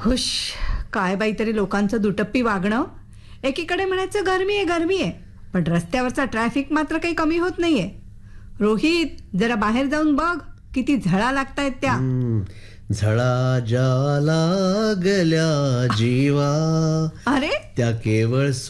हुश. काय बाई तरी लोकांचं दुटप्पी वागणं. एकीकडे म्हणायचं गरमी आहे, पण रस्त्यावरचा ट्रॅफिक मात्र काही कमी होत नाहीये. रोहित, जरा बाहेर जाऊन बघ, किती झळा लागतायत त्या. झळा ज्या लागल्या जीवा अरे त्या केवळ